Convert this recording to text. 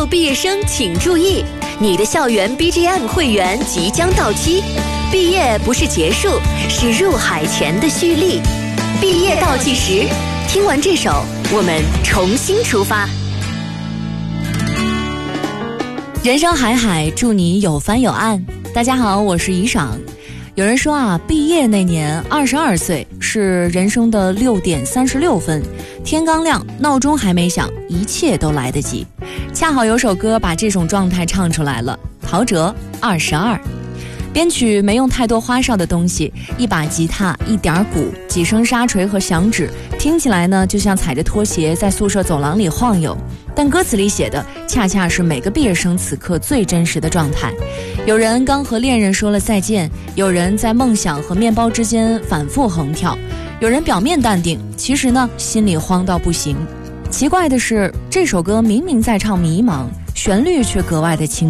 秀毕业生请注意，你的校园 BGM 会员即将到期，毕业不是结束，是入海前的蓄力。毕业倒计时，听完这首，我们重新出发。人生海海，祝你有帆有岸。大家好，我是怡爽。有人说啊，毕业那年22岁是人生的6点36分，天刚亮，闹钟还没响，一切都来得及。恰好有首歌把这种状态唱出来了，陶喆22。编曲没用太多花哨的东西，一把吉他，一点鼓，几声沙锤和响指，听起来呢就像踩着拖鞋在宿舍走廊里晃悠。但歌词里写的恰恰是每个毕业生此刻最真实的状态。有人刚和恋人说了再见，有人在梦想和面包之间反复横跳，有人表面淡定，其实呢心里慌到不行。奇怪的是，这首歌明明在唱迷茫，旋律却格外的轻